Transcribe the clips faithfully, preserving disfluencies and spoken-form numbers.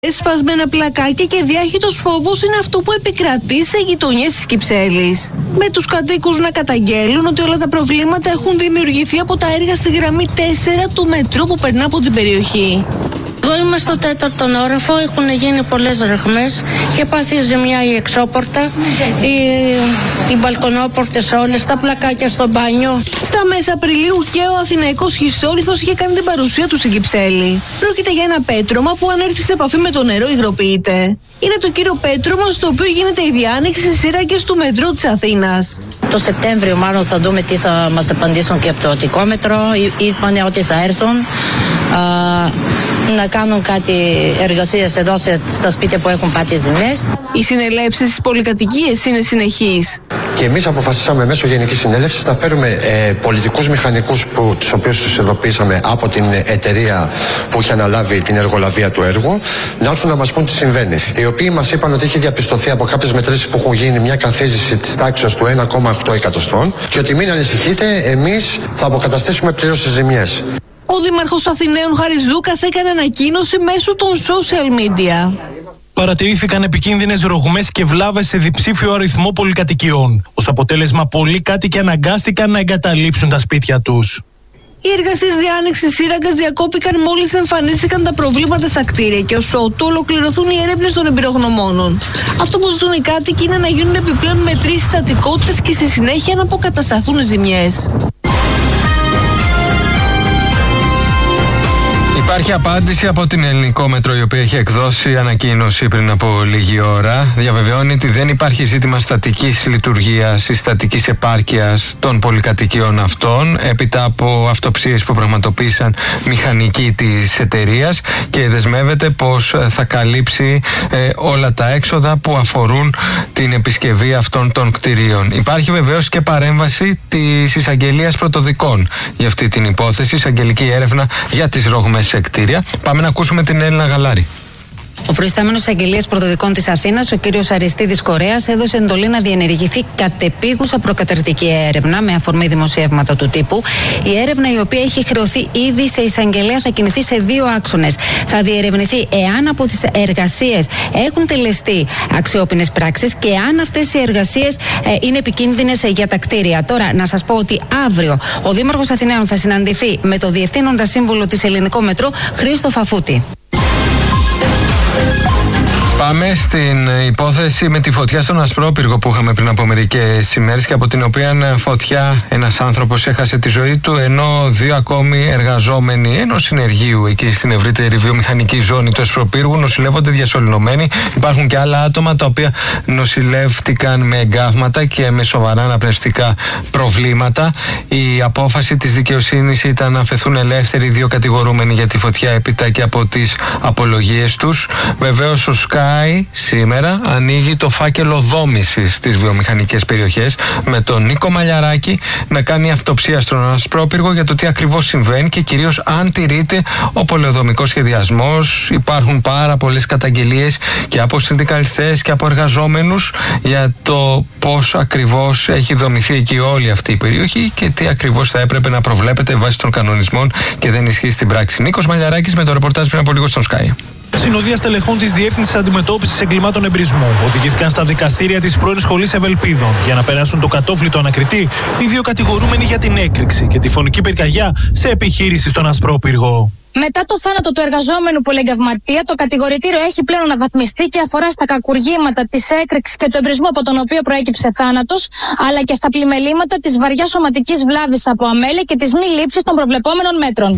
Σπασμένα πλακάκια και διάχυτος φόβος είναι αυτό που επικρατεί σε γειτονιές της Κυψέλης. Με τους κατοίκους να καταγγέλουν ότι όλα τα προβλήματα έχουν δημιουργηθεί από τα έργα στη γραμμή τέσσερα του μετρό που περνά από την περιοχή. Εγώ είμαι στο τέταρτον όροφο, έχουν γίνει πολλές ρογμές, είχε πάθει ζημιά η εξώπορτα, οι, οι μπαλκονόπορτες όλες, τα πλακάκια στο μπάνιο. Στα μέσα Απριλίου και ο Αθηναϊκός Χιστόλιθος είχε κάνει την παρουσία του στην Κυψέλη. Πρόκειται για ένα πέτρωμα που αν έρθει σε επαφή με το νερό υγροποιείται. Είναι το κύριο πέτρωμα στο οποίο γίνεται η διάνοιξη στις σύραγγες του μετρό της Αθήνας. Το Σεπτέμβριο μάλλον θα δούμε τι θα μας απαντήσουν και από το οτικόμετρο. Είπανε ότι θα έρθουν α, να κάνουν κάτι εργασίες εδώ στα σπίτια που έχουν πάθει ζημιές. Οι συνελεύσεις στις πολυκατοικίες είναι συνεχείς. Και εμείς αποφασίσαμε μέσω Γενικής Συνέλευσης να φέρουμε ε, πολιτικούς μηχανικούς, που, τους οποίους τους ειδοποιήσαμε από την εταιρεία που είχε αναλάβει την εργολαβία του έργου, να έρθουν να μας πούν τι συμβαίνει. Οι οποίοι μας είπαν ότι έχει διαπιστωθεί από κάποιες μετρήσεις που έχουν γίνει μια καθίζηση της τάξης του ένα κόμμα οκτώ εκατοστών και ότι μην ανησυχείτε, εμείς θα αποκαταστήσουμε πλήρως τις ζημιές. Ο Δήμαρχος Αθηναίων Χάρης Δούκας έκανε ανακοίνωση μέσω των social media. Παρατηρήθηκαν επικίνδυνες ρογμές και βλάβες σε διψήφιο αριθμό πολυκατοικιών. Ως αποτέλεσμα, πολλοί κάτοικοι αναγκάστηκαν να εγκαταλείψουν τα σπίτια τους. Οι εργασίες διάνοιξης σύραγγας διακόπηκαν μόλις εμφανίστηκαν τα προβλήματα στα κτίρια και ως ότου ολοκληρωθούν οι έρευνες των εμπειρογνωμόνων. Αυτό που ζητούν οι κάτοικοι είναι να γίνουν επιπλέον μετρήσεις στατικότητας και στη συνέχεια να αποκατασταθούν οι ζημιές. Υπάρχει απάντηση από την Ελληνικό Μέτρο, η οποία έχει εκδώσει ανακοίνωση πριν από λίγη ώρα. Διαβεβαιώνει ότι δεν υπάρχει ζήτημα στατικής λειτουργίας ή στατικής επάρκειας των πολυκατοικιών αυτών, έπειτα από αυτοψίες που πραγματοποίησαν μηχανικοί της εταιρείας, και δεσμεύεται πως θα καλύψει ε, όλα τα έξοδα που αφορούν την επισκευή αυτών των κτηρίων. Υπάρχει βεβαίως και παρέμβαση της εισαγγελίας πρωτοδικών για αυτή την υπόθεση, εισαγγελική έρευνα για τις ρογμές σε κτίρια. Πάμε να ακούσουμε την Έλληνα Γαλάρη. Ο προϊστάμενος Εισαγγελίας Πρωτοδικών της Αθήνας, ο κύριος Αριστίδης Κορέας, έδωσε εντολή να διενεργηθεί κατεπίγουσα προκαταρκτική έρευνα με αφορμή δημοσιεύματα του τύπου. Η έρευνα, η οποία έχει χρεωθεί ήδη σε εισαγγελέα, θα κινηθεί σε δύο άξονες. Θα διερευνηθεί εάν από τις εργασίες έχουν τελεστεί αξιόπινες πράξεις και αν αυτές οι εργασίες ε, είναι επικίνδυνες για τα κτίρια. Τώρα, να σας πω ότι αύριο ο Δήμαρχος Αθηναίων θα συναντηθεί με το Διευθύνοντα Σύμβουλο της Ελληνικό Μετρό, Χρήστο Φαφούτη. Πάμε στην υπόθεση με τη φωτιά στον Ασπρόπυργο που είχαμε πριν από μερικές ημέρες και από την οποία φωτιά ένας άνθρωπος έχασε τη ζωή του, ενώ δύο ακόμη εργαζόμενοι ενός συνεργείου εκεί στην ευρύτερη βιομηχανική ζώνη του Ασπροπύργου νοσηλεύονται διασωληνωμένοι. Υπάρχουν και άλλα άτομα τα οποία νοσηλεύτηκαν με εγκάβματα και με σοβαρά αναπνευστικά προβλήματα. Η απόφαση της δικαιοσύνης ήταν να αφαιθούν ελεύθεροι δύο κατηγορούμενοι για τη φωτιά έπειτα και από τις απολογίες τους. Βεβαίως ο Sky σήμερα ανοίγει το φάκελο δόμησης στις βιομηχανικές περιοχές με τον Νίκο Μαλιαράκη να κάνει αυτοψία στον Ασπρόπυργο για το τι ακριβώς συμβαίνει και κυρίως αν τηρείται ο πολεοδομικός σχεδιασμός. Υπάρχουν πάρα πολλές καταγγελίες και από συνδικαλιστές και από εργαζόμενους για το πώς ακριβώς έχει δομηθεί εκεί όλη αυτή η περιοχή και τι ακριβώς θα έπρεπε να προβλέπεται βάσει των κανονισμών και δεν ισχύει στην πράξη. Νίκος Μαλιαράκης με το ρεπορτάζ πριν από λίγο στον Sky. Συνοδεία στελεχών της Διεύθυνσης Αντιμετώπισης Εγκλημάτων Εμπρισμού οδηγήθηκαν στα δικαστήρια της πρώην Σχολής Ευελπίδων για να περάσουν το κατόφλι του ανακριτή οι δύο κατηγορούμενοι για την έκρηξη και τη φωνική πυρκαγιά σε επιχείρηση στον Ασπρόπυργο. Μετά το θάνατο του εργαζόμενου πολυεγκαυματία, το κατηγορητήριο έχει πλέον αναβαθμιστεί και αφορά στα κακουργήματα της έκρηξης και του εμπρισμού από τον οποίο προέκυψε θάνατος, αλλά και στα πλημελήματα της βαριάς σωματικής βλάβης από αμέλεια και της μη λήψης των προβλεπόμενων μέτρων.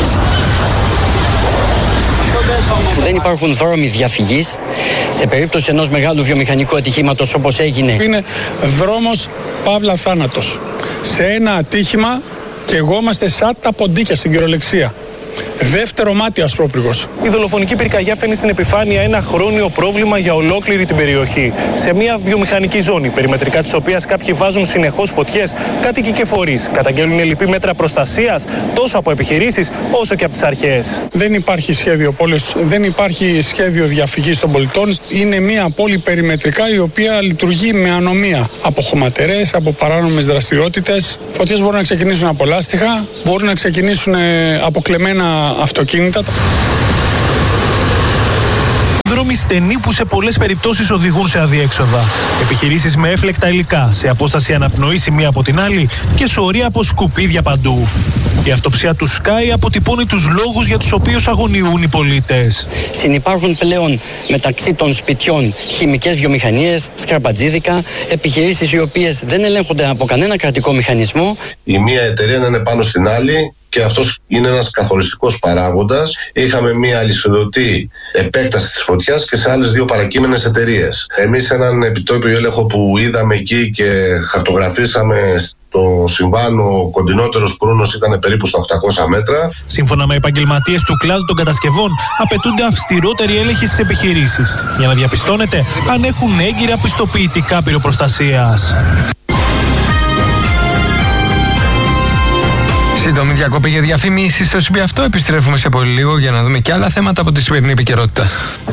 Δεν υπάρχουν δρόμοι διαφυγής σε περίπτωση ενός μεγάλου βιομηχανικού ατυχήματος όπως έγινε. Είναι δρόμος παύλα θάνατος. Σε ένα ατύχημα και εγώ είμαστε σαν τα ποντίκια στην κυριολεξία. Δεύτερο μάτι Ασπρόπυργος. Η δολοφονική πυρκαγιά φέρνει στην επιφάνεια ένα χρόνιο πρόβλημα για ολόκληρη την περιοχή. Σε μια βιομηχανική ζώνη, περιμετρικά της οποίας κάποιοι βάζουν συνεχώς φωτιές, κάτοικοι και φορείς καταγγέλνουν ελλειπή μέτρα προστασίας τόσο από επιχειρήσεις όσο και από τις αρχές. Δεν υπάρχει σχέδιο πόλης, δεν υπάρχει σχέδιο διαφυγής των πολιτών. Είναι μια πόλη περιμετρικά η οποία λειτουργεί με ανομία. Από χωματερές, από παράνομες δραστηριότητες. Φωτιές μπορούν να ξεκινήσουν από λάστιχα, μπορούν να ξεκινήσουν από κλεμμένα αυτοκίνητα. δρόμοι στενοί που σε πολλές περιπτώσεις οδηγούν σε αδιέξοδα. Επιχειρήσεις με έφλεκτα υλικά, σε απόσταση αναπνοής η μία από την άλλη και σωρία από σκουπίδια παντού. Η αυτοψία του Sky αποτυπώνει τους λόγους για τους οποίους αγωνιούν οι πολίτες. Συνυπάρχουν πλέον μεταξύ των σπιτιών χημικές βιομηχανίες, σκραπατζίδικα, επιχειρήσεις οι οποίες δεν ελέγχονται από κανένα κρατικό μηχανισμό. Η μία εταιρεία να είναι πάνω στην άλλη και αυτός είναι ένας καθοριστικός παράγοντας. Είχαμε μία αλυσιδωτή επέκταση της φωτιάς και σε άλλες δύο παρακείμενες εταιρείες. Εμείς έναν επιτόπιο έλεγχο που είδαμε εκεί και χαρτογραφήσαμε το συμβάν, ο κοντινότερος κρούνος ήταν περίπου στα οκτακόσια μέτρα. Σύμφωνα με επαγγελματίες του κλάδου των κατασκευών, απαιτούνται αυστηρότεροι έλεγχοι στις επιχειρήσεις για να διαπιστώνεται αν έχουν έγκυρα πιστοποιητικά πυροπροστασίας. Σύντομη διακοπή για διαφήμιση στο σημείο αυτό. Επιστρέφουμε σε πολύ λίγο για να δούμε και άλλα θέματα από τη σημερινή επικαιρότητα.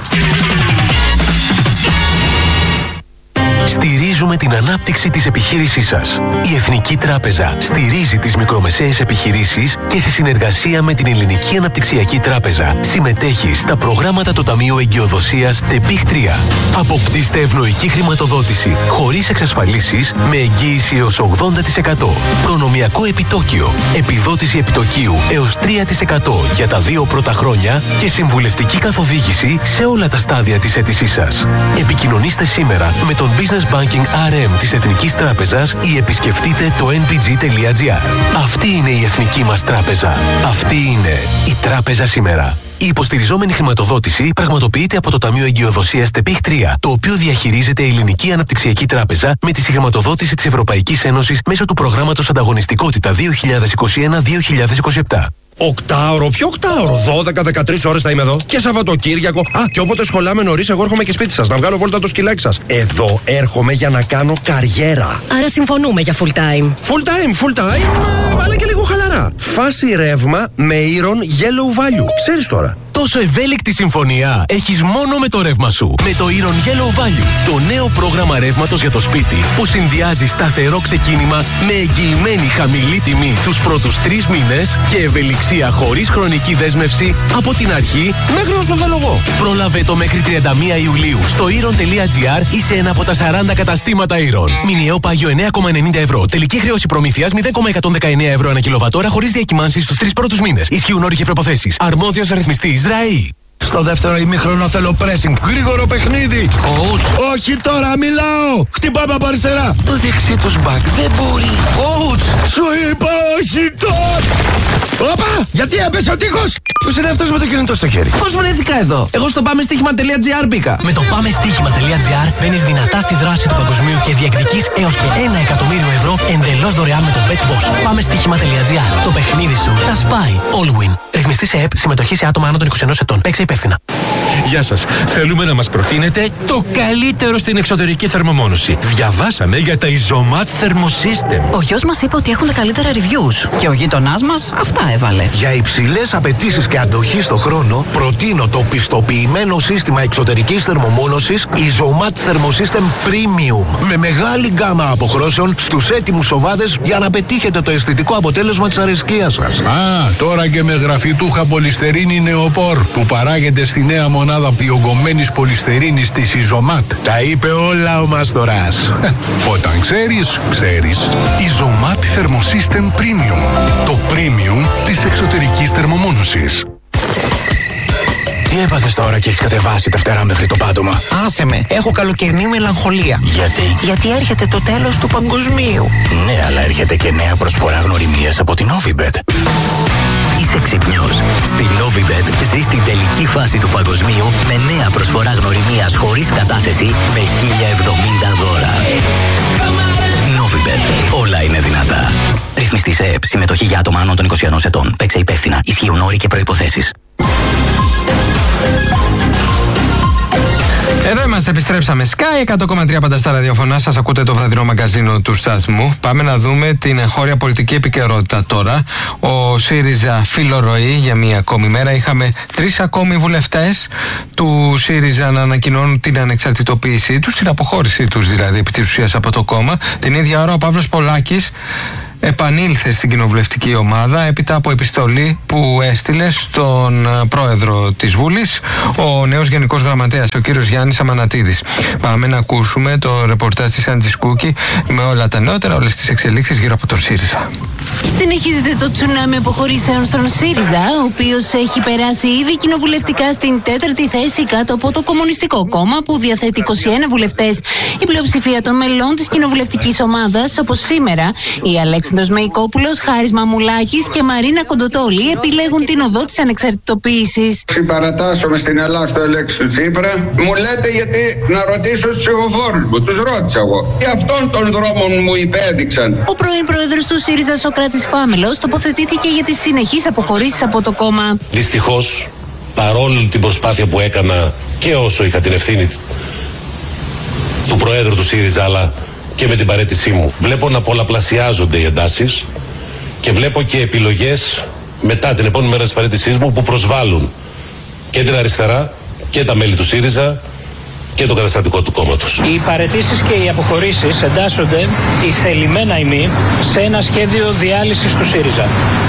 Στηρίζουμε την ανάπτυξη της επιχείρησής σας. Η Εθνική Τράπεζα στηρίζει τις μικρομεσαίες επιχειρήσεις και σε συνεργασία με την Ελληνική Αναπτυξιακή Τράπεζα συμμετέχει στα προγράμματα του Ταμείου Εγκυοδοσίας ΤΕΠΙΧ τρία. Αποκτήστε ευνοϊκή χρηματοδότηση χωρίς εξασφαλίσεις με εγγύηση έως ογδόντα τοις εκατό. Προνομιακό επιτόκιο, επιδότηση επιτοκίου έως τρία τοις εκατό για τα δύο πρώτα χρόνια και συμβουλευτική καθοδήγηση σε όλα τα στάδια της αίτησής σας. Επικοινωνήστε σήμερα με τον Business Banking αρ εμ της Εθνικής Τράπεζας ή επισκεφτείτε το εν πι τζι τελεία τζι άρ. Αυτή είναι η Εθνική μας Τράπεζα. Αυτή είναι η Τράπεζα σήμερα. Η υποστηριζόμενη χρηματοδότηση πραγματοποιείται από το Ταμείο Εγκυοδοσίας ΤΕΠΙΧ τρία, το οποίο διαχειρίζεται η Ελληνική Αναπτυξιακή Τράπεζα με τη συγχρηματοδότηση της Ευρωπαϊκής Ένωσης μέσω του προγράμματος Ανταγωνιστικότητα δύο χιλιάδες είκοσι ένα με δύο χιλιάδες είκοσι επτά. Οκτάωρο, ποιο οκτάωρο, δώδεκα με δεκατρείς ώρες θα είμαι εδώ. Και Σαββατοκύριακο. Α, και όποτε σχολάμε νωρίς, εγώ έρχομαι και σπίτι σας να βγάλω βόλτα το σκυλάκι σας. Εδώ έρχομαι για να κάνω καριέρα. Άρα συμφωνούμε για full time. Full time, full time, αλλά και λίγο χαλαρά. Φάση ρεύμα με Iron Yellow Value. Ξέρεις τώρα. Τόσο ευέλικτη συμφωνία έχεις μόνο με το ρεύμα σου. Με το Iron Yellow Value, το νέο πρόγραμμα ρεύματος για το σπίτι που συνδυάζει σταθερό ξεκίνημα με εγγυημένη χαμηλή τιμή τους πρώτους τρεις μήνες και ευελιξία χωρίς χρονική δέσμευση από την αρχή μέχρι όσο θα λογώ. Πρόλαβε το μέχρι τριάντα μία Ιουλίου στο iron τελεία τζι άρ ή σε ένα από τα σαράντα καταστήματα Iron. Μηνιαίο πάγιο εννέα κόμμα ενενήντα ευρώ. Τελική χρέωση προμήθειας μηδέν κόμμα εκατόν δεκαεννέα ευρώ ανά κιλοβατόρα χωρίς διακυμάνσεις στους τρεις πρώτους μήνες. Ισχύουν όροι και προϋποθέσεις. Αρμόδιος ρυθμιστής ΡΑΗ. Στο δεύτερο ημίχρονο θέλω pressing. Γρήγορο παιχνίδι. Coach. Όχι τώρα, μιλάω. Χτυπάμε από αριστερά. Το δεξί τους μπακ δεν μπορεί. Coach. Σου είπα όχι τώρα. Όπα, γιατί έπεσε ο τείχος. Ποιος είναι αυτός με το κινητό στο χέρι. Πώς βρέθηκα εδώ. Εγώ στο πάμε στοίχημα τελεία τζι άρ μπήκα. Με το πάμε στοίχημα τελεία τζι άρ μπαίνεις δυνατά στη δράση του παγκοσμίου και διεκδικείς έως και ένα εκατομμύριο ευρώ εντελώς δωρεάν με το BetBoss. Πάμε στοίχημα τελεία τζι άρ. Το παιχνίδι σου τα σπάει. All win. Ρυθμιστή σε ΕΠ, συμμετοχή σε άτομα άνω των είκοσι ενός ετών. Παίξε υπεύθυνα. Γεια σας. Θέλουμε να μας προτείνετε το καλύτερο στην εξωτερική θερμομόνωση. Διαβάσαμε για τα Isomat Thermosystem. Ο γιος μας είπε ότι έχουν καλύτερα reviews. Και ο γείτονάς μας αυτά έβαλε. Για υψηλές απαιτήσεις και αντοχή στο χρόνο, προτείνω το πιστοποιημένο σύστημα εξωτερικής θερμομόνωσης Isomat Thermosystem Premium. Με μεγάλη γκάμα αποχρώσεων στους έτοιμους οβάδες για να πετύχετε το αισθητικό αποτέλεσμα της αρεσκίας σας. Α, τώρα και με γραφιτούχα πολυστερίνη νεοπόρ που παράγεται στη νέα μονάδα διογκωμένης πολυστερίνης της Isomat. Τα είπε όλα ο Μαστοράς. Όταν ξέρεις, ξέρεις. Isomat Thermosystem Premium. Το premium της εξωτερικής θερμομόνωσης. Τι έπαθες τώρα και έχεις κατεβάσει τα φτερά μέχρι το πάτωμα? Άσε με, έχω καλοκαιρινή μελαγχολία. Γιατί? Γιατί έρχεται το τέλος του παγκοσμίου. Ναι, αλλά έρχεται και νέα προσφορά γνωριμίας από την Novibet. Είσαι ξυπνιός. Στη Novibet ζεις την τελική φάση του παγκοσμίου με νέα προσφορά γνωριμίας χωρίς κατάθεση με χίλια εβδομήντα δώρα. Novibet. Όλα είναι δυνατά. Ρυθμιστή σε ΕΠ. Συμμετοχή για άτομα άνω των είκοσι ενός ετών. Παίξε υπεύθυνα. Ισχύουν όροι και προϋποθέσεις. Εδώ είμαστε, επιστρέψαμε. Sky εκατό κόμμα τρία πάντα στα ραδιοφωνά. Σας ακούτε το βραδινό μαγκαζίνο του σταθμού. Πάμε να δούμε την εγχώρια πολιτική επικαιρότητα τώρα. Ο ΣΥΡΙΖΑ φιλορροεί για μία ακόμη μέρα. Είχαμε τρεις ακόμη βουλευτές του ΣΥΡΙΖΑ να ανακοινώνουν την ανεξαρτητοποίησή τους, την αποχώρησή τους δηλαδή επί της ουσίας από το κόμμα. Την ίδια ώρα ο Παύλος Πολάκης επανήλθε στην κοινοβουλευτική ομάδα έπειτα από επιστολή που έστειλε στον πρόεδρο της Βουλής, ο νέος Γενικός Γραμματέας, ο κύριος Γιάννης Αμανατίδης. Πάμε να ακούσουμε το ρεπορτάζ της Άντζης Κούκη με όλα τα νεότερα, όλες τις εξελίξεις γύρω από τον ΣΥΡΙΖΑ. Συνεχίζεται το τσουνάμι αποχωρήσεων στον ΣΥΡΙΖΑ, ο οποίος έχει περάσει ήδη κοινοβουλευτικά στην τέταρτη θέση κάτω από το Κομμουνιστικό Κόμμα, που διαθέτει είκοσι ένα βουλευτές. Η πλειοψηφία των μελών της κοινοβουλευτικής ομάδας, όπως σήμερα, η Αλέξανδρος Μεϊκόπουλος, Χάρης Μαμουλάκης και Μαρίνα Κοντοτόλη, επιλέγουν την οδό της ανεξαρτητοποίησης. Συμπαρατάσσομαι στην Ελλάδα στο Αλέξη του Τσίπρα. Μου λέτε γιατί να ρωτήσω τους ψηφοφόρους μου. Τους ρώτησα εγώ. Και αυτόν τον δρόμο μου υπέδειξαν. Ο πρώην πρόεδρος του ΣΥΡΙΖΑ, Σοκράτης Φάμελος, τοποθετήθηκε για τις συνεχείς αποχωρήσεις από το κόμμα. Δυστυχώς, παρόλο την προσπάθεια που έκανα και όσο είχα την ευθύνη του Προέδρου του ΣΥΡΙΖΑ, αλλά και με την παραίτησή μου, βλέπω να πολλαπλασιάζονται οι εντάσεις και βλέπω και επιλογές μετά την επόμενη μέρα της παραίτησής μου που προσβάλλουν και την αριστερά και τα μέλη του ΣΥΡΙΖΑ και το καταστατικό του κόμματος. Οι παραιτήσεις και οι αποχωρήσεις εντάσσονται η θελημένα ημί σε ένα σχέδιο διάλυσης του ΣΥΡΙΖΑ.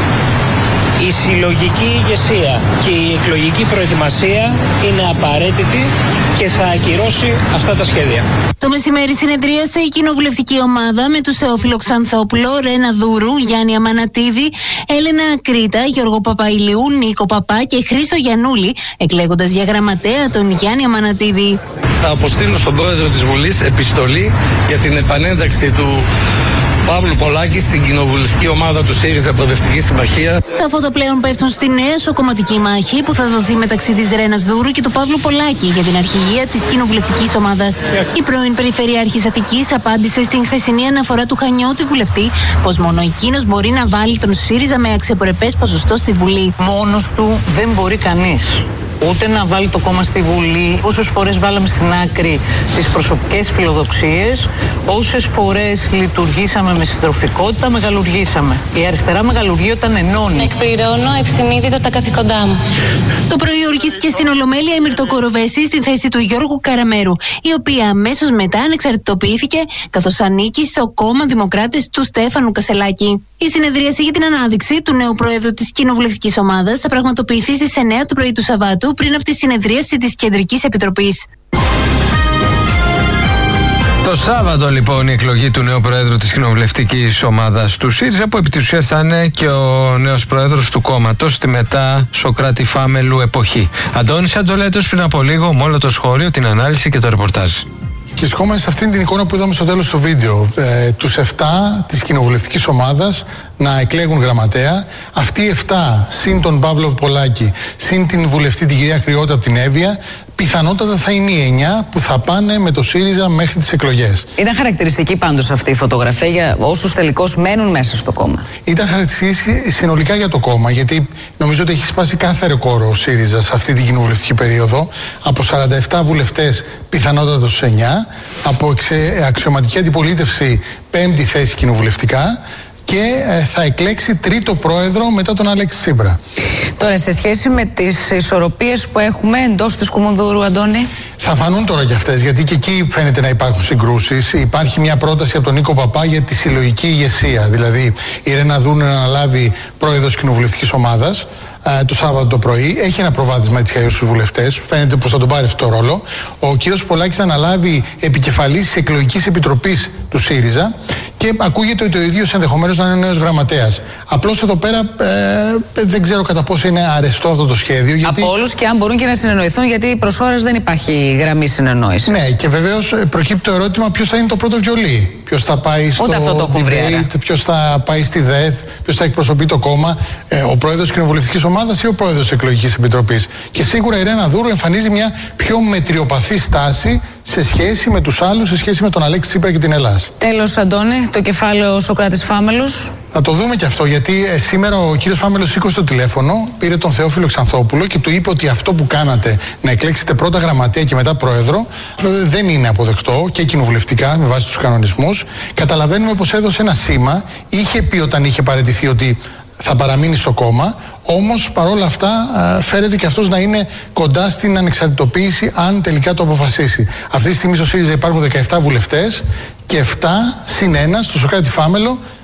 Η συλλογική ηγεσία και η εκλογική προετοιμασία είναι απαραίτητη και θα ακυρώσει αυτά τα σχέδια. Το μεσημέρι συνεδρίασε η κοινοβουλευτική ομάδα με τους Θεόφιλο Ξανθόπουλο, Ρένα Δούρου, Γιάννη Αμανατίδη, Έλενα Ακρίτα, Γιώργο Παπαϊλιού, Νίκο Παπά και Χρήστο Γιαννούλη, εκλέγοντας για γραμματέα τον Γιάννη Αμανατίδη. Θα αποστείλω στον πρόεδρο της Βουλής επιστολή για την επανένταξη του Παύλου Πολάκη στην κοινοβουλευτική ομάδα του ΣΥΡΙΖΑ Προοδευτική Συμμαχία. Τα φώτα πλέον πέφτουν στη νέα σοκομματική μάχη που θα δοθεί μεταξύ της Ρένας Δούρου και του Παύλου Πολάκη για την αρχηγία της κοινοβουλευτικής ομάδας. Η πρώην Περιφερειάρχης Αττικής απάντησε στην χθεσινή αναφορά του Χανιώτη βουλευτή πως μόνο εκείνος μπορεί να βάλει τον ΣΥΡΙΖΑ με αξιοπρεπές ποσοστό στη Βουλή. Μόνος του δεν μπορεί κανείς ούτε να βάλει το κόμμα στη Βουλή. Όσες φορές βάλαμε στην άκρη τις προσωπικές φιλοδοξίες, όσες φορές λειτουργήσαμε με συντροφικότητα, μεγαλουργήσαμε. Η αριστερά μεγαλουργεί όταν ενώνει. Εκπληρώνω ευσυνείδητα τα καθήκοντά μου. Το πρωί ορκίστηκε στην Ολομέλεια η Μυρτώ Κοροβέση στη θέση του Γιώργου Καραμέρου, η οποία αμέσως μετά ανεξαρτητοποιήθηκε, καθώς ανήκει στο κόμμα Δημοκράτες του Στέφανου Κασελάκη. Η συνεδρίαση για την ανάδειξη του νέου Προέδρου της Κοινοβουλευτικής Ομάδας θα πραγματοποιηθεί στις εννέα το πρωί του Σαββάτου, πριν από τη συνεδρίαση της Κεντρικής Επιτροπής. Το Σάββατο λοιπόν η εκλογή του νέου Προέδρου της Κοινοβουλευτικής Ομάδας του ΣΥΡΙΖΑ, που επί της ουσίας θα είναι και ο νέος Πρόεδρος του κόμματος στη μετά Σοκράτη Φάμελου εποχή. Αντώνης Ατζολέτος πριν από λίγο με όλο το σχόλιο, την ανάλυση και το ρεπορτάζ. Βρισκόμαστε σε αυτήν την εικόνα που είδαμε στο τέλος του βίντεο. Ε, τους εφτά της κοινοβουλευτικής ομάδας να εκλέγουν γραμματέα. Αυτοί οι εφτά, συν τον Παύλο Πολάκη, συν την βουλευτή την κυρία Κρυώτα από την Εύβοια, πιθανότατα θα είναι οι εννιά που θα πάνε με το ΣΥΡΙΖΑ μέχρι τις εκλογές. Ήταν χαρακτηριστική πάντως αυτή η φωτογραφία για όσους τελικώς μένουν μέσα στο κόμμα. Ήταν χαρακτηριστική συνολικά για το κόμμα, γιατί νομίζω ότι έχει σπάσει κάθε ρεκόρ ο ΣΥΡΙΖΑ σε αυτή την κοινοβουλευτική περίοδο. Από σαράντα επτά βουλευτές, πιθανότατα στους εννιά, από αξιωματική αντιπολίτευση πέμπτη θέση κοινοβουλευτικά, και ε, θα εκλέξει τρίτο πρόεδρο μετά τον Αλέξη Τσίπρα. Τώρα, σε σχέση με τις ισορροπίες που έχουμε εντός της Κουμουνδούρου, Αντώνη. Θα φανούν τώρα κι αυτές, γιατί και εκεί φαίνεται να υπάρχουν συγκρούσεις. Υπάρχει μια πρόταση από τον Νίκο Παπά για τη συλλογική ηγεσία. Δηλαδή, η Ρένα Δούρου να αναλάβει πρόεδρος κοινοβουλευτικής ομάδας ε, το Σάββατο το πρωί. Έχει ένα προβάδισμα έτσι για τους βουλευτές. Φαίνεται πως θα τον πάρει αυτό το ρόλο. Ο κύριος Πολάκης θα αναλάβει επικεφαλής της εκλογικής επιτροπής του ΣΥΡΙΖΑ. Και ακούγεται ότι ο ίδιος ενδεχομένως να είναι ο νέος γραμματέας. Απλώς εδώ πέρα ε, δεν ξέρω κατά πόσο είναι αρεστό αυτό το σχέδιο. Γιατί... Από όλους, και αν μπορούν και να συνεννοηθούν, γιατί προς ώρας δεν υπάρχει γραμμή συνεννόησης. Ναι, και βεβαίως προκύπτει το ερώτημα ποιος θα είναι το πρώτο βιολί. Ποιος θα πάει στο debate, ποιος θα πάει στη ΔΕΘ, ποιος θα εκπροσωπεί το κόμμα, ε, ο πρόεδρος της κοινοβουλευτικής ομάδας ή ο πρόεδρος της εκλογικής επιτροπής. Και σίγουρα η Ρένα Δούρου εμφανίζει μια πιο μετριοπαθή στάση σε σχέση με τους άλλους, σε σχέση με τον Αλέξη Τσίπρα και την Ελλάδα. Τέλος, Αντώνη, το κεφάλαιο Σοκράτης Φάμελος. Θα το δούμε και αυτό, γιατί ε, σήμερα ο κύριος Φάμελος σήκωσε το τηλέφωνο, πήρε τον Θεόφιλο Ξανθόπουλο και του είπε ότι αυτό που κάνατε, να εκλέξετε πρώτα γραμματέα και μετά πρόεδρο, ε, δεν είναι αποδεκτό και κοινοβουλευτικά με βάση τους κανονισμούς. Καταλαβαίνουμε πως έδωσε ένα σήμα, είχε πει όταν είχε παραιτηθεί ότι θα παραμείνει στο κόμμα, όμως παρόλα αυτά ε, φέρεται και αυτός να είναι κοντά στην ανεξαρτητοποίηση αν τελικά το αποφασίσει. Αυτή τη στιγμή στο ΣΥΡΙΖΑ υπάρχουν δεκαεπτά βουλευτές και επτά συν ένα στο Σοκράτη Φάμελο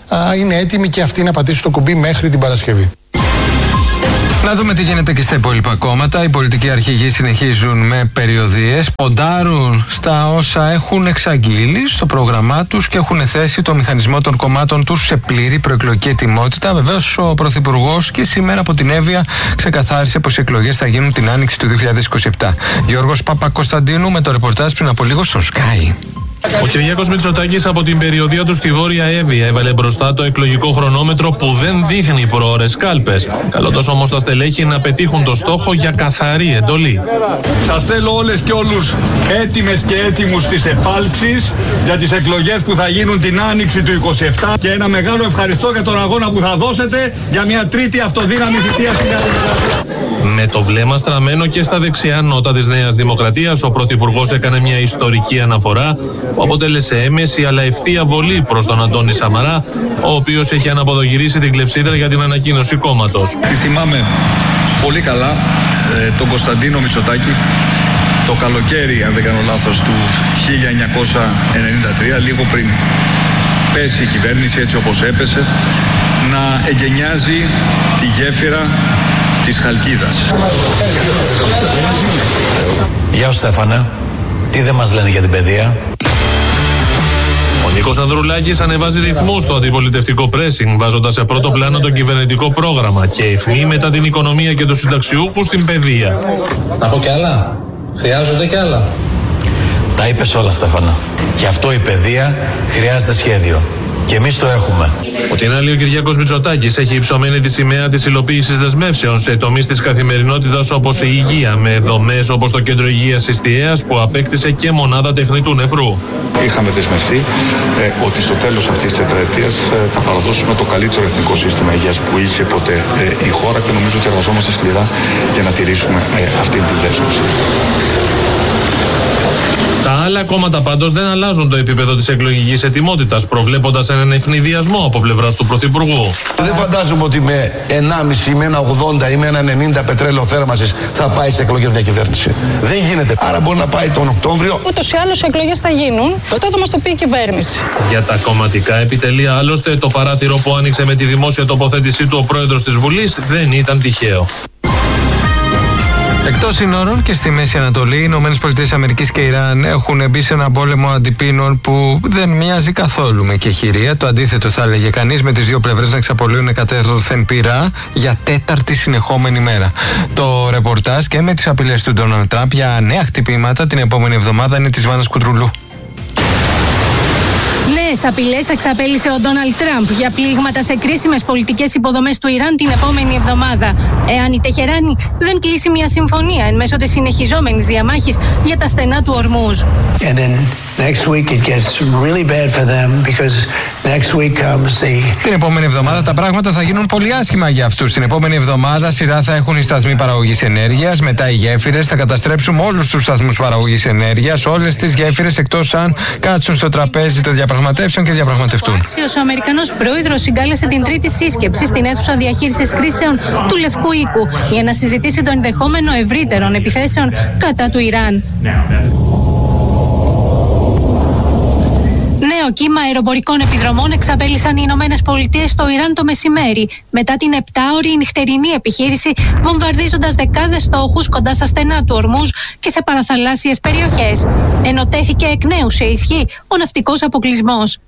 α, είναι έτοιμοι και αυτοί να πατήσουν το κουμπί μέχρι την Παρασκευή. Να δούμε τι γίνεται και στα υπόλοιπα κόμματα. Οι πολιτικοί αρχηγοί συνεχίζουν με περιοδίες, ποντάρουν στα όσα έχουν εξαγγείλει στο πρόγραμμά τους και έχουν θέσει το μηχανισμό των κομμάτων τους σε πλήρη προεκλογική ετοιμότητα. Βεβαίως, ο Πρωθυπουργός και σήμερα από την Εύβοια ξεκαθάρισε πως οι εκλογές θα γίνουν την άνοιξη του δύο χιλιάδες είκοσι επτά. Γιώργος Παπακοσταντίνου με το ρεπορτάζ πριν από λίγο στο Sky. Ο Κυριάκος Μητσοτάκης από την περιοδία του στη Βόρεια Εύβοια έβαλε μπροστά το εκλογικό χρονόμετρο που δεν δείχνει προώρες κάλπες. Καλώντας όμως τα στελέχη να πετύχουν το στόχο για καθαρή εντολή. Σας θέλω όλες και όλους έτοιμες και έτοιμους στις επάλξεις για τις εκλογές που θα γίνουν την άνοιξη του είκοσι επτά και ένα μεγάλο ευχαριστώ για τον αγώνα που θα δώσετε για μια τρίτη αυτοδύναμη θητεία στην Νέα Δημοκρατία. Με το βλέμμα στραμμένο και στα δεξιά νότα της Νέας Δημοκρατίας, ο Πρωθυπουργός έκανε μια ιστορική αναφορά που αποτέλεσε έμεση αλλά ευθεία βολή προς τον Αντώνη Σαμαρά, ο οποίος έχει αναποδογυρίσει την κλεψίδρα για την ανακοίνωση κόμματος. Τη θυμάμαι πολύ καλά ε, τον Κωνσταντίνο Μητσοτάκη το καλοκαίρι, αν δεν κάνω λάθος, του χίλια εννιακόσια ενενήντα τρία, λίγο πριν πέσει η κυβέρνηση έτσι όπως έπεσε, να εγκαινιάζει τη γέφυρα της Χαλκίδας. Γεια σου Στέφανε, τι δεν μας λένε για την παιδεία? Ο Νίκος Ανδρουλάκης ανεβάζει ρυθμούς στο αντιπολιτευτικό πρέσινγκ, βάζοντας σε πρώτο πλάνο το κυβερνητικό πρόγραμμα και αιχμή μετά την οικονομία και τους συνταξιούχους στην παιδεία. Να πω κι άλλα? Χρειάζονται κι άλλα? Τα είπες όλα Στέφανα. Γι' αυτό η παιδεία χρειάζεται σχέδιο. Και εμείς το έχουμε. Από την άλλη, ο Κυριάκος Μητσοτάκης έχει υψωμένη τη σημαία της υλοποίησης δεσμεύσεων σε τομείς της καθημερινότητας όπως η υγεία, με δομές όπως το Κέντρο Υγείας Ιστιαίας που απέκτησε και μονάδα τεχνητού νεφρού. Είχαμε δεσμευτεί ε, ότι στο τέλος αυτής της τετραετίας ε, θα παραδώσουμε το καλύτερο εθνικό σύστημα υγείας που είχε ποτέ ε, η χώρα και νομίζω ότι εργαζόμαστε σκληρά για να τηρήσουμε ε, αυτή τη δέσμευση. Τα άλλα κόμματα πάντως δεν αλλάζουν το επίπεδο της εκλογικής ετοιμότητας, προβλέποντας έναν ευνηδιασμό από πλευράς του Πρωθυπουργού. Δεν φαντάζομαι ότι με ενάμιση, με ένα ογδόντα ή με ένα ενενήντα πετρέλαιο θέρμανσης θα πάει σε εκλογές μια κυβέρνηση. Δεν γίνεται. Άρα μπορεί να πάει τον Οκτώβριο. Ούτως ή άλλως οι εκλογές θα γίνουν. Αυτό θα μας το πει η κυβέρνηση. Για τα κομματικά επιτελεία, άλλωστε, το παράθυρο που άνοιξε με τη δημόσια τοποθέτησή του ο πρόεδρος της Βουλής δεν ήταν τυχαίο. Εκτός συνόρων και στη Μέση Ανατολή, οι Ηνωμένες Πολιτείες Αμερικής και Ιράν έχουν μπει σε ένα πόλεμο αντιπίνων που δεν μοιάζει καθόλου με κεχηρία. Το αντίθετο θα έλεγε κανείς, με τις δύο πλευρές να εξαπολύουν εκατέρωθεν πυρά για τέταρτη συνεχόμενη μέρα. Το ρεπορτάζ και με τις απειλές του Ντόναλντ Τραμπ για νέα χτυπήματα την επόμενη εβδομάδα είναι της Βάνας Κουντρουλού. Νέες απειλές εξαπέλυσε ο Ντόναλντ Τραμπ για πλήγματα σε κρίσιμες πολιτικές υποδομές του Ιράν την επόμενη εβδομάδα, εάν η Τεχεράνη δεν κλείσει μια συμφωνία εν μέσω της συνεχιζόμενης διαμάχης για τα στενά του Ορμούζ. Την επόμενη εβδομάδα τα πράγματα θα γίνουν πολύ άσχημα για αυτούς. Την επόμενη εβδομάδα σειρά θα έχουν οι σταθμοί παραγωγής ενέργειας, μετά οι γέφυρες θα καταστρέψουν όλους τους σταθμούς παραγωγής ενέργειας, όλες τις γέφυρες εκτός αν κάτσουν στο τραπέζι των διαπραγματεύσεων και διαπραγματευτούν. Ο Αμερικανός πρόεδρος συγκάλεσε την τρίτη σύσκεψη στην αίθουσα διαχείρισης κρίσεων του Λευκού Οίκου για να συζητήσει το ενδεχόμενο ευρύτερων επιθέσεων κατά του Ιράν. Νέο κύμα αεροπορικών επιδρομών εξαπέλυσαν οι Ηνωμένες Πολιτείες στο Ιράν το μεσημέρι, μετά την επτάωρη νυχτερινή επιχείρηση, βομβαρδίζοντας δεκάδες στόχους κοντά στα στενά του Ορμούζ και σε παραθαλάσσιες περιοχές. Ενωτέθηκε εκ νέου σε ισχύ ο ναυτικός αποκλεισμός.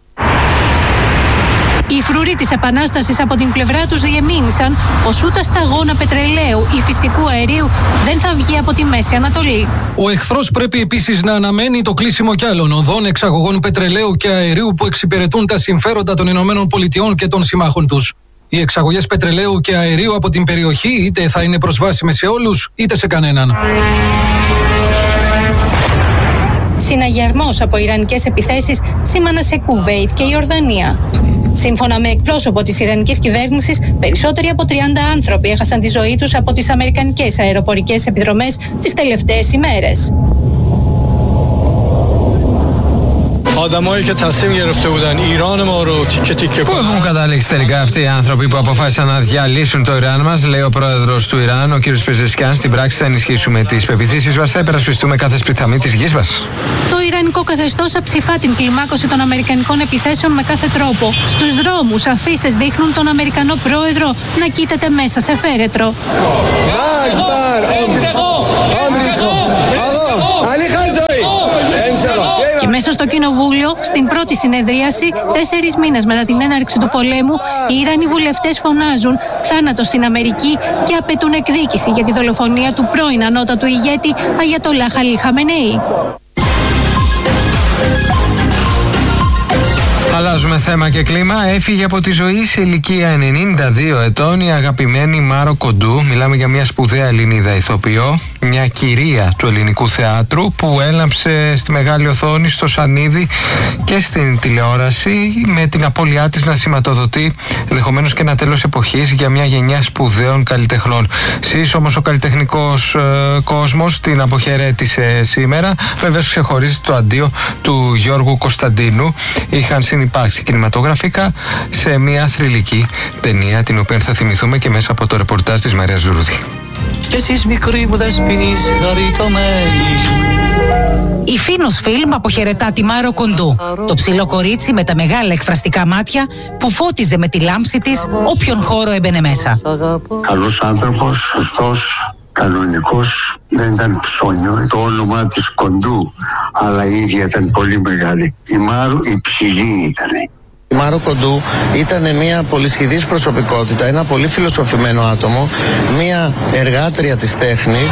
Οι φρουροί της Επανάστασης από την πλευρά τους διεμήνυσαν πως ούτε σταγόνα πετρελαίου ή φυσικού αερίου δεν θα βγει από τη Μέση Ανατολή. Ο εχθρός πρέπει επίσης να αναμένει το κλείσιμο κι άλλων οδών εξαγωγών πετρελαίου και αερίου που εξυπηρετούν τα συμφέροντα των Ηνωμένων Πολιτειών και των συμμάχων τους. Οι εξαγωγές πετρελαίου και αερίου από την περιοχή είτε θα είναι προσβάσιμες σε όλους είτε σε κανέναν. Συναγερμός από ιρανικές επιθέσεις σήμανα σε Κουβέιτ και Ιορδανία. Σύμφωνα με εκπρόσωπο της Ιρανικής κυβέρνησης, περισσότεροι από τριάντα άνθρωποι έχασαν τη ζωή τους από τις αμερικανικές αεροπορικές επιδρομές τις τελευταίες ημέρες. Πού έχουν καταλήξει τελικά αυτοί οι άνθρωποι που αποφάσισαν να διαλύσουν το Ιράν μας, λέει ο πρόεδρος του Ιράν, ο κ. Πεζεσκιάν. Στην πράξη θα ενισχύσουμε τις πεποιθήσεις μας, θα υπερασπιστούμε κάθε σπιθαμή της γης μας. Το Ιρανικό καθεστώς αψηφά την κλιμάκωση των αμερικανικών επιθέσεων με κάθε τρόπο. Στους δρόμους, αφίσες δείχνουν τον Αμερικανό πρόεδρο να κοίταται μέσα σε φέρετρο. Και μέσα στο κοινοβούλιο, στην πρώτη συνεδρίαση, τέσσερις μήνες μετά την έναρξη του πολέμου, οι Ιρανοί βουλευτές φωνάζουν θάνατο στην Αμερική και απαιτούν εκδίκηση για τη δολοφονία του πρώην ανώτατου ηγέτη Αγιατολάχ Αλί Χαμενεή. Αλλάζουμε θέμα και κλίμα. Έφυγε από τη ζωή σε ηλικία ενενήντα δύο ετών η αγαπημένη Μάρο Κοντού. Μιλάμε για μια σπουδαία Ελληνίδα ηθοποιό, μια κυρία του ελληνικού θεάτρου που έλαμψε στη μεγάλη οθόνη, στο σανίδι και στην τηλεόραση, με την απώλειά της να σηματοδοτεί ενδεχομένως και ένα τέλος εποχής για μια γενιά σπουδαίων καλλιτεχνών. Σεις όμως ο καλλιτεχνικός ε, κόσμος την αποχαιρέτησε σήμερα. Βεβαίως ξεχωρίζει το αντίο του Γιώργου Κωνσταντίνου. Είχαν συνυπάρξει κινηματογραφικά σε μια θρυλική ταινία, την οποία θα θυμηθούμε και μέσα από το ρεπορτάζ της Μαρίας Δουρούδη. Και εσείς μικροί μου δεσποινείς χαριτωμένοι. Η Φίνος Φιλμ αποχαιρετά τη Μάρο Κοντού, το ψηλό κορίτσι με τα μεγάλα εκφραστικά μάτια που φώτιζε με τη λάμψη της όποιον χώρο έμπαινε μέσα. Καλός άνθρωπος, σωστός, κανονικός, δεν ήταν ψώνιο. Το όνομα της Κοντού, αλλά η ίδια ήταν πολύ μεγάλη. Η Μάρου η ψηλή ήτανε. Η Μάρο Κοντού ήταν μια πολυσχηδής προσωπικότητα, ένα πολύ φιλοσοφημένο άτομο, μια εργάτρια της τέχνης.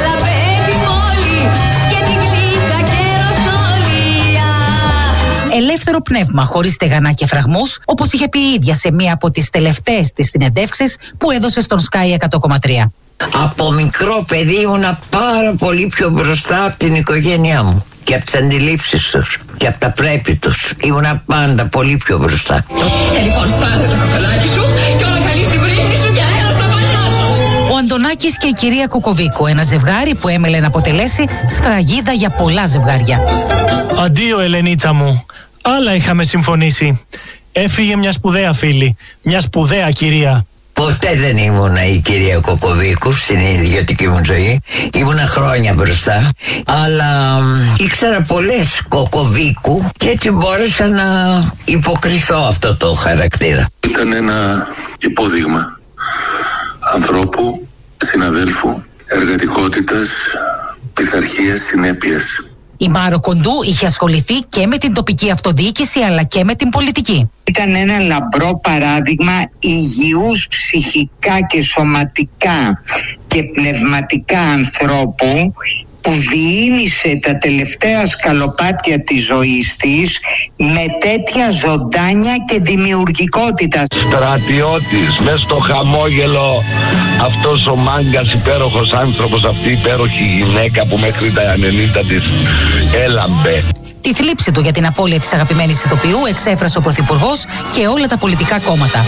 Ελεύθερο πνεύμα, χωρίς στεγανά και φραγμούς, όπως είχε πει η ίδια σε μία από τις τελευταίες της συνεντεύξεις που έδωσε στον Sky εκατό κόμμα τρία. Από μικρό παιδί ήμουνα πάρα πολύ πιο μπροστά από την οικογένειά μου και από τις αντιλήψεις τους και από τα πρέπει τους. Ήμουνα πάντα πολύ πιο μπροστά. Ε, λοιπόν, πάρε το καπελάκι σου και όλα καλή στην πρίμνη σου και αέρα στα μαλλιά σου. Ο Αντωνάκης και η κυρία Κουκοβίκου, ένα ζευγάρι που έμελε να αποτελέσει σφραγίδα για πολλά ζευγάρια. Αντίο, Ελενίτσα μου. Άλλα είχαμε συμφωνήσει. Έφυγε μια σπουδαία φίλη, μια σπουδαία κυρία. Ποτέ δεν ήμουνα η κυρία Κοκοβίκου στην ιδιωτική μου ζωή. Ήμουνα χρόνια μπροστά. Αλλά ήξερα πολλές Κοκοβίκου και έτσι μπόρεσα να υποκριθώ αυτό το χαρακτήρα. Ήταν ένα υπόδειγμα ανθρώπου, συναδέλφου, εργατικότητας, πειθαρχίας, συνέπειας. Η Μάρο Κοντού είχε ασχοληθεί και με την τοπική αυτοδιοίκηση αλλά και με την πολιτική. Ήταν ένα λαμπρό παράδειγμα υγιούς ψυχικά και σωματικά και πνευματικά ανθρώπου που διήνυσε τα τελευταία σκαλοπάτια της ζωής της με τέτοια ζωντάνια και δημιουργικότητα. Στρατιώτης, μες στο χαμόγελο, αυτός ο μάγκας υπέροχος άνθρωπος, αυτή η υπέροχη γυναίκα που μέχρι τα ενενήντα της έλαμπε. Τη θλίψη του για την απώλεια της αγαπημένης ηθοποιού εξέφρασε ο Πρωθυπουργός και όλα τα πολιτικά κόμματα.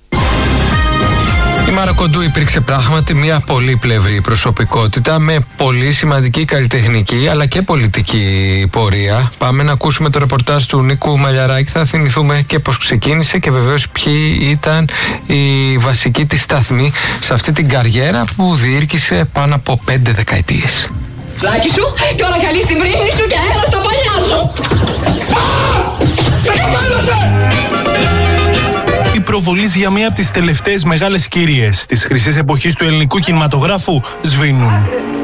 Η Μάρο Κοντού υπήρξε πράγματι μια πολύπλευρη προσωπικότητα με πολύ σημαντική καλλιτεχνική αλλά και πολιτική πορεία. Πάμε να ακούσουμε το ρεπορτάζ του Νίκου Μαλιαράκη. Θα θυμηθούμε και πώς ξεκίνησε και βεβαίως ποιοι ήταν οι βασικοί της σταθμοί σε αυτή την καριέρα που διήρκησε πάνω από πέντε δεκαετίες. Λάκι σου και όλα καλή στην πρίμνη σου και αέρα στα παλιά σου. Η προβολής για μία από τις τελευταίες μεγάλες κυρίες της χρυσής εποχής του ελληνικού κινηματογράφου σβήνουν.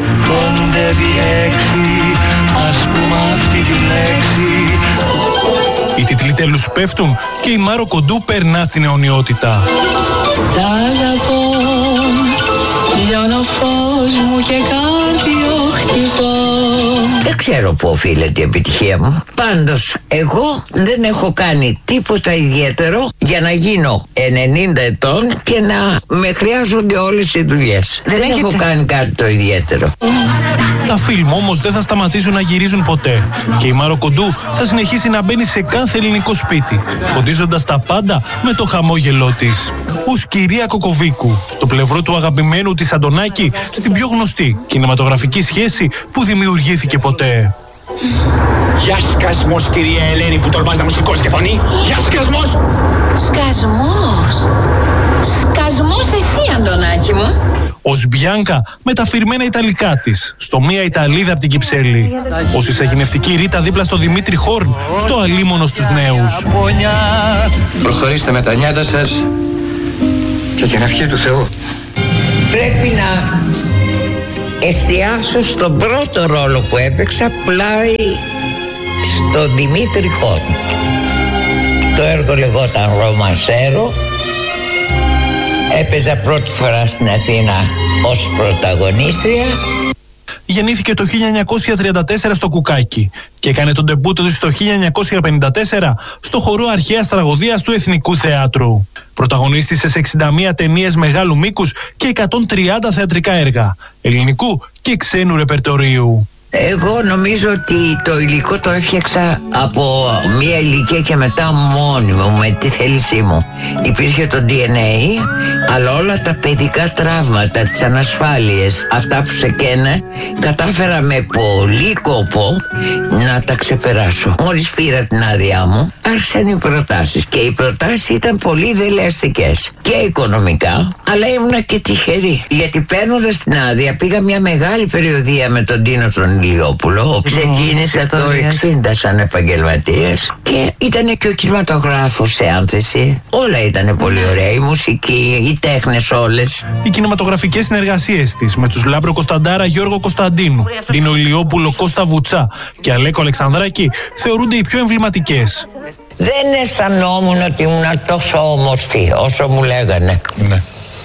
Οι τίτλοι τέλους πέφτουν και η Μάρο Κοντού περνά στην αιωνιότητα. Σ' αγαπώ, λιώνω φως μου και κάρδιο χτυπώ. Δεν ξέρω πού οφείλεται η επιτυχία μου. Πάντως, εγώ δεν έχω κάνει τίποτα ιδιαίτερο για να γίνω ενενήντα ετών και να με χρειάζονται όλες οι δουλειές. Δεν έχετε... έχω κάνει κάτι το ιδιαίτερο. Τα φιλμ όμως δεν θα σταματήσουν να γυρίζουν ποτέ και η Μάρο Κοντού θα συνεχίσει να μπαίνει σε κάθε ελληνικό σπίτι, φωτίζοντας τα πάντα με το χαμόγελό της. Ως κυρία Κοκοβίκου, στο πλευρό του αγαπημένου της Αντωνάκη, στην πιο γνωστή κινηματογραφική σχέση που δημιουργήθηκε ποτέ. Για σκασμός, κυρία Ελένη, που τολμάς να μου σηκώσει και φωνή. Για σκασμός. Σκασμός. Σκασμός εσύ, Αντωνάκη μου. Ως Μπιάνκα με τα φυρμένα Ιταλικά της, στο μία Ιταλίδα από την Κυψέλη. Ως η σαγηνευτική Ρίτα δίπλα στο Δημήτρη Χόρν, στο αλίμονο στους νέους. Προχωρήστε με τα νιάτα σας και την ευχή του Θεού. Πρέπει να εστιάσω στον πρώτο ρόλο που έπαιξα πλάι στο Δημήτρη Χόρν. Το έργο λεγόταν Ρομανσέρο. Έπαιζα πρώτη φορά στην Αθήνα ως πρωταγωνίστρια. Γεννήθηκε το χίλια εννιακόσια τριάντα τέσσερα στο Κουκάκι και έκανε τον ντεμπούτο της το χίλια εννιακόσια πενήντα τέσσερα στο χορό αρχαίας τραγωδίας του Εθνικού Θεάτρου. Πρωταγωνίστησε σε εξήντα μία ταινίες μεγάλου μήκους και εκατόν τριάντα θεατρικά έργα, ελληνικού και ξένου ρεπερτορίου. Εγώ νομίζω ότι το υλικό το έφτιαξα από μία ηλικία και μετά μόνη μου, με τη θέλησή μου. Υπήρχε το ντι εν έι, αλλά όλα τα παιδικά τραύματα, τις ανασφάλειες, αυτά που σε καίνε, κατάφερα με πολύ κόπο να τα ξεπεράσω. Μόλις πήρα την άδειά μου, άρχισαν οι προτάσεις και οι προτάσεις ήταν πολύ δελεαστικές και οικονομικά, αλλά ήμουνα και τυχερή. Γιατί παίρνοντας την άδεια πήγα μια μεγάλη περιοδεία με τον Τίνο τον Ηλιόπουλο. Ξεκίνησα το εξήντα σαν επαγγελματίας και ήταν και ο κινηματογράφος σε άνθεση. Όλα ήταν πολύ ωραία, η μουσική, οι τέχνες όλες. Οι κινηματογραφικές συνεργασίες της με τους Λάμπρο Κωνσταντάρα, Γιώργο Κωνσταντίνου, Τίνο Ηλιόπουλο, Κώστα Βουτσά και Αλέκο Αλεξανδράκη θεωρούνται οι πιο εμβληματικές. Δεν αισθανόμουν ότι ήμουν τόσο όμορφη όσο μου λέγανε. Ναι.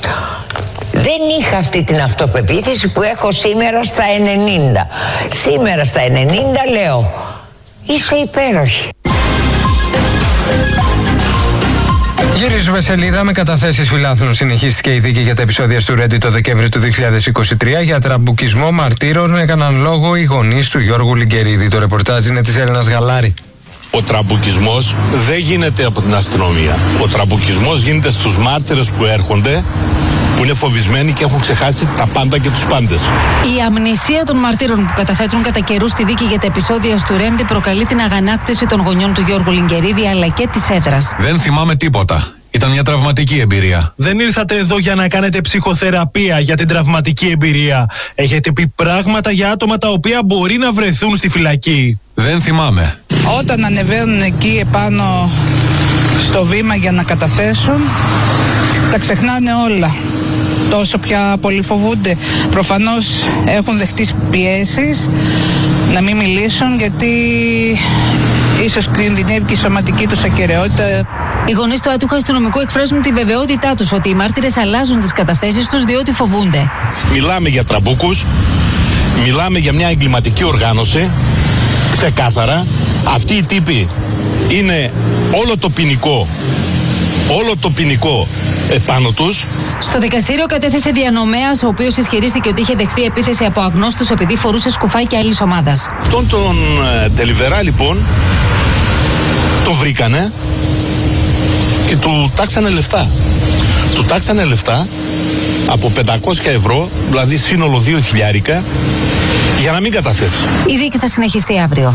Δεν είχα αυτή την αυτοπεποίθηση που έχω σήμερα στα ενενήντα. Σήμερα στα ενενήντα λέω, είσαι υπέροχη. Γυρίζουμε σελίδα. Με καταθέσεις φιλάθλων συνεχίστηκε η δίκη για τα επεισόδια του Ρέντι το Δεκέμβρη του δύο χιλιάδες είκοσι τρία. Για τραμπουκισμό μαρτύρων έκαναν λόγο οι γονείς του Γιώργου Λιγκερίδη. Το ρεπορτάζ είναι της Έλενας Γαλάρη. Ο τραμπουκισμός δεν γίνεται από την αστυνομία. Ο τραμπουκισμός γίνεται στους μάρτυρες που έρχονται, που είναι φοβισμένοι και έχουν ξεχάσει τα πάντα και τους πάντες. Η αμνησία των μαρτύρων που καταθέτουν κατά καιρού στη δίκη για τα επεισόδια του Ρέντι προκαλεί την αγανάκτηση των γονιών του Γιώργου Λιγκερίδη αλλά και της έδρας. Δεν θυμάμαι τίποτα. Ήταν μια τραυματική εμπειρία. Δεν ήρθατε εδώ για να κάνετε ψυχοθεραπεία για την τραυματική εμπειρία. Έχετε πει πράγματα για άτομα τα οποία μπορεί να βρεθούν στη φυλακή. Δεν θυμάμαι. Όταν ανεβαίνουν εκεί επάνω στο βήμα για να καταθέσουν, τα ξεχνάνε όλα. Τόσο πια πολύ φοβούνται. Προφανώς έχουν δεχτεί πιέσεις να μην μιλήσουν, γιατί ίσως κινδυνεύει και η σωματική τους ακεραιότητα. Οι γονείς του άτυχου αστυνομικού εκφράζουν τη βεβαιότητά τους ότι οι μάρτυρες αλλάζουν τις καταθέσεις τους διότι φοβούνται. Μιλάμε για τραμπούκους, μιλάμε για μια εγκληματική οργάνωση, ξεκάθαρα. Αυτοί οι τύποι είναι όλο το ποινικό, όλο το ποινικό επάνω τους. Στο δικαστήριο κατέθεσε διανομέας, ο οποίος ισχυρίστηκε ότι είχε δεχθεί επίθεση από αγνώστους επειδή φορούσε σκουφάκι άλλης ομάδας. Αυτόν τον ε, Τελιβερά λοιπόν το βρήκανε και του τάξανε λεφτά. Του τάξανε λεφτά από πεντακόσια ευρώ, δηλαδή σύνολο δύο χιλιάρικα, για να μην καταθέσει. Η δίκη θα συνεχιστεί αύριο.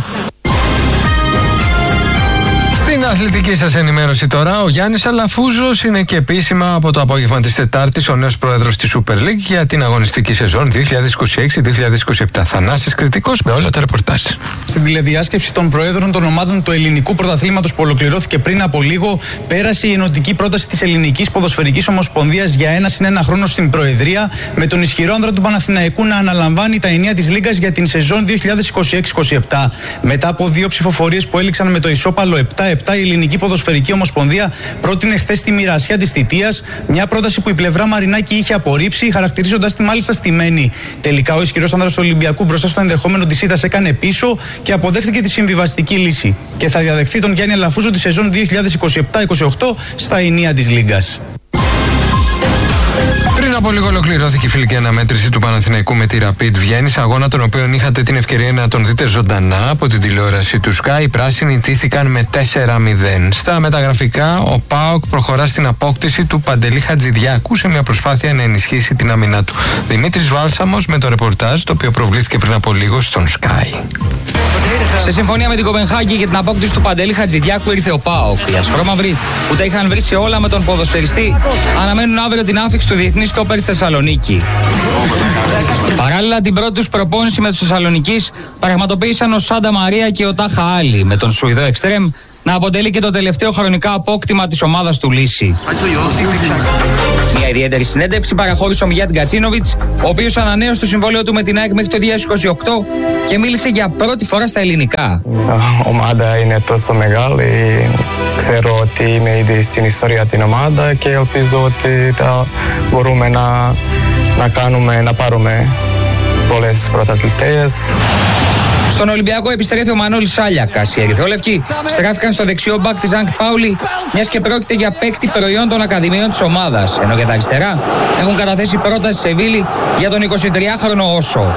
Στην αθλητική σας ενημέρωση τώρα, ο Γιάννης Αλαφούζος είναι και επίσημα από το απόγευμα της Τετάρτης ο νέος πρόεδρος της Super League για την αγωνιστική σεζόν δύο χιλιάδες είκοσι έξι δύο χιλιάδες είκοσι επτά. Θανάσης Κρητικός με όλα τα ρεπορτάζ. Στην τηλεδιάσκεψη των προέδρων των ομάδων του ελληνικού πρωταθλήματος που ολοκληρώθηκε πριν από λίγο, πέρασε η ενωτική πρόταση της Ελληνικής Ποδοσφαιρικής Ομοσπονδίας για ένα συν ένα χρόνο στην Προεδρία, με τον ισχυρό άνδρα του Παναθηναϊκού να αναλαμβάνει τα ενία της Λίγκας για την σεζόν δύο χιλιάδες είκοσι έξι είκοσι επτά. Μετά από δύο ψηφοφορίες που έληξαν με το ισόπαλο επτά επτά, η Ελληνική Ποδοσφαιρική Ομοσπονδία πρότεινε χθες τη μοιρασιά της θητείας, μια πρόταση που η πλευρά Μαρινάκη είχε απορρίψει, χαρακτηρίζοντας τη μάλιστα στημένη. Τελικά, ο ισχυρός άνδρας του Ολυμπιακού μπροστά στο ενδεχόμενο της ήττας έκανε πίσω και αποδέχτηκε τη συμβιβαστική λύση. Και θα διαδεχθεί τον Γιάννη Αλαφούζο τη σεζόν δύο χιλιάδες είκοσι επτά είκοσι οκτώ στα ενία της Λίγκας. Πριν από λίγο ολοκληρώθηκε η φιλική αναμέτρηση του Παναθηναϊκού με τη Rapid Βιέννης, αγώνα τον οποίο είχατε την ευκαιρία να τον δείτε ζωντανά από την τηλεόραση του Sky. Οι πράσινοι τήθηκαν με τέσσερα μηδέν. Στα μεταγραφικά, ο ΠΑΟΚ προχωρά στην απόκτηση του Παντελή Χατζηδιάκου σε μια προσπάθεια να ενισχύσει την άμυνά του. Δημήτρης Βάλσαμος με το ρεπορτάζ, το οποίο προβλήθηκε πριν από λίγο στον Sky. Σε συμφωνία με την Κοπενχάγη για την απόκτηση του Παντελή Χατζηδιάκου ήρθε ο ΠΑΟΚ. Οι ασπρόμαυροι που τα είχαν βρει σε όλα με τον ποδοσφαιριστή αναμένουν αύριο την άφιξη του διεθνή στόπερ στη Θεσσαλονίκη. Παράλληλα, την πρώτη τους προπόνηση με τους Θεσσαλονικείς πραγματοποίησαν ο Σάντα Μαρία και ο Τάχα Άλλη, με τον Σουηδό Εξτρέμ να αποτελεί και το τελευταίο χρονικά απόκτημα της ομάδας του Λύση. Μια ιδιαίτερη συνέντευξη παραχώρησε ο Μιγιάτ Γκατσίνοβιτς, ο οποίος ανανέωσε το συμβόλαιο του με την ΑΕΚ μέχρι το δύο χιλιάδες είκοσι οκτώ και μίλησε για πρώτη φορά στα ελληνικά. Η ομάδα είναι τόσο μεγάλη, ξέρω ότι είναι ήδη στην ιστορία την ομάδα και ελπίζω ότι θα μπορούμε να, να κάνουμε, να πάρουμε πολλές πρωταθλητές. Στον Ολυμπιακό επιστρέφει ο Μανώλης Σάλιακας. Οι ερυθρόλευκοι στράφηκαν στο δεξιό μπακ της Ανκτ Πάουλη, μιας και πρόκειται για παίκτη προϊόν των ακαδημιών της ομάδας, ενώ για τα αριστερά έχουν καταθέσει πρόταση σε Σεβίλη για τον εικοσιτριάχρονο Όσο.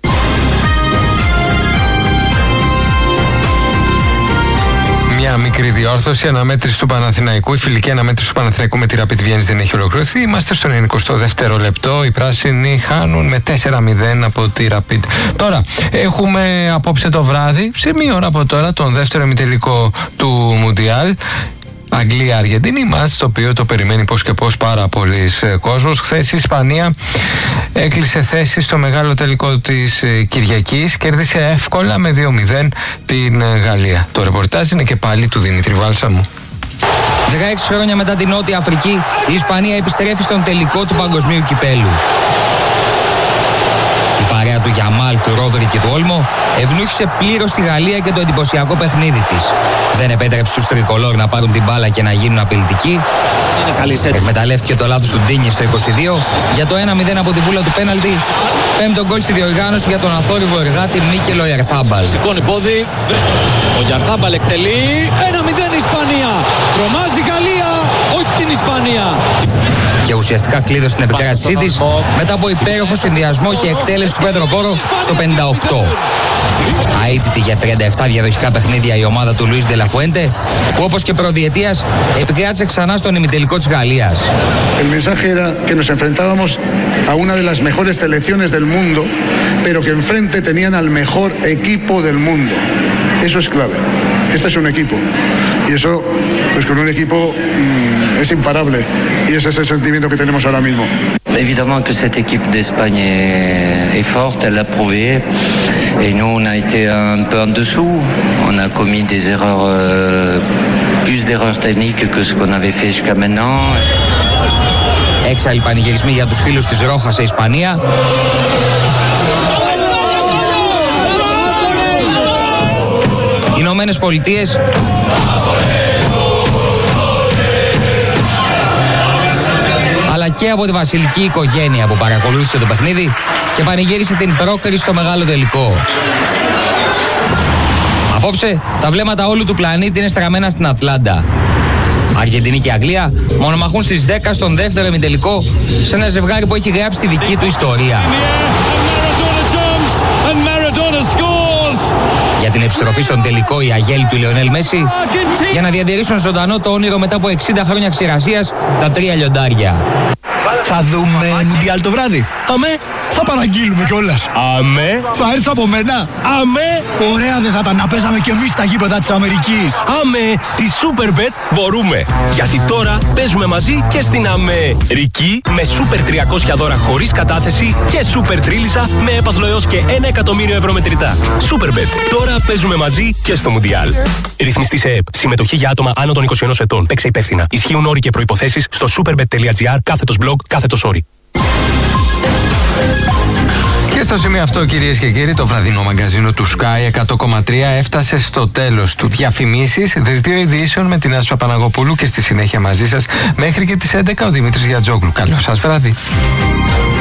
Μια μικρή διόρθωση, αναμέτρηση του Παναθηναϊκού. Η φιλική αναμέτρηση του Παναθηναϊκού με τη Rapid Βιέννης δεν έχει ολοκληρωθεί. Είμαστε στο ενενηκοστό δεύτερο λεπτό. Οι πράσινοι χάνουν με τέσσερα μηδέν από τη Rapid. Τώρα, έχουμε απόψε το βράδυ, σε μία ώρα από τώρα, τον δεύτερο ημιτελικό του Μουντιάλ. Αγγλία-Αργεντινή μάτς, το οποίο το περιμένει πώς και πώς πάρα πολλοί κόσμος. Χθες η Ισπανία έκλεισε θέση στο μεγάλο τελικό της Κυριακής, κέρδισε εύκολα με δύο μηδέν την Γαλλία. Το ρεπορτάζ είναι και πάλι του Δημήτρη Βάλσαμου. δεκαέξι χρόνια μετά την Νότια Αφρική, η Ισπανία επιστρέφει στον τελικό του Παγκοσμίου Κυπέλου. Η παρέα του Γιαμάλ, του Ρόδρυ και του Όλμο ευνούχησε πλήρως τη Γαλλία και το εντυπωσιακό παιχνίδι της. Δεν επέτρεψε στους τρικολόρ να πάρουν την μπάλα και να γίνουν απειλητικοί. Εκμεταλλεύτηκε το λάθος του Ντίνιε στο είκοσι δύο για το ένα μηδέν από τη βούλα του πέναλτι. Πέμπτο γκολ στη διοργάνωση για τον αθόρυβο εργάτη Μίκελο Ιαρθάμπαλ. Σηκώνει πόδι. Ο Ιαρθάμπαλ εκτελεί. ένα μηδέν Ισπανία. Τρομάζει η Γαλλία. Όχι την Ισπανία. Και ουσιαστικά κλείδωσε την επιτυχία της Σίτης μετά από υπέροχο συνδυασμό και εκτέλεση του Πέντρο Πόρο στο πενήντα οκτώ. Αίτητη για τριάντα επτά διαδοχικά παιχνίδια η ομάδα του Λουίς Ντελαφουέντε, που όπως και προδιετίας επικράτησε ξανά στον ημιτελικό της Γαλλίας. El mensaje era que nos enfrentábamos a una de las mejores selecciones del mundo, pero que enfrente tenían al mejor equipo del mundo. Eso es clave. Este es un equipo. Y eso, pues con un equipo mmm, es imparable. Y ese es el sentimiento que tenemos ahora mismo. Évidemment que cette équipe d'Espagne est, est forte, elle l'a prouvé. Et nous, on a été un peu en dessous. On a commis des erreurs, euh, plus d'erreurs techniques que ce qu'on avait fait jusqu'à maintenant. Έξαλλοι πανηγυρισμοί για τους φίλους της Ρόχα σε Ισπανία. Ηνωμένες Πολιτείες αλλά και από τη βασιλική οικογένεια που παρακολούθησε το παιχνίδι και πανηγύρισε την πρόκριση στο μεγάλο τελικό. Απόψε τα βλέμματα όλου του πλανήτη είναι στραμμένα στην Ατλάντα. Αργεντινή και Αγγλία μονομαχούν στις δέκα στον δεύτερο ημιτελικό σε ένα ζευγάρι που έχει γράψει τη δική του ιστορία. Για την επιστροφή στον τελικό οι αγέλοι του Λεωνέλ Μέση, για να διατηρήσουν ζωντανό το όνειρο μετά από εξήντα χρόνια ξηρασίας, τα τρία λιοντάρια. Θα δούμε Μουντιάλ το βράδυ. Αμέ, θα παραγγείλουμε κιόλας. Αμέ, θα έρθει από μένα. Αμέ, ωραία δεν θα ήταν να παίζαμε κι εμείς στα γήπεδα της Αμερικής. Αμέ, τη Superbet μπορούμε. Γιατί τώρα παίζουμε μαζί και στην Αμερική με Super τριακόσια δώρα χωρίς κατάθεση και Super Τρίλισσα με έπαθλο έως και ένα εκατομμύριο ευρώ μετρητά. Superbet, τώρα παίζουμε μαζί και στο Μουντιάλ. Ρυθμιστή σε ΕΕΠ. Συμμετοχή για άτομα άνω των είκοσι ενός ετών. Παίξε υπεύθυνα. Ισχύουν όροι και προϋποθέσεις στο superbet.gr κάθετος blog κάθετος όροι. Και στο σημείο αυτό, κυρίες και κύριοι, το βραδινό μαγκαζίνο του Sky εκατό κόμμα τρία έφτασε στο τέλος του. Διαφημίσεις, δελτίο ειδήσεων με την Άσπα Παπαναγοπούλου και στη συνέχεια μαζί σας μέχρι και τις έντεκα ο Δημήτρης Γιατζόγλου. Καλό σας βράδυ.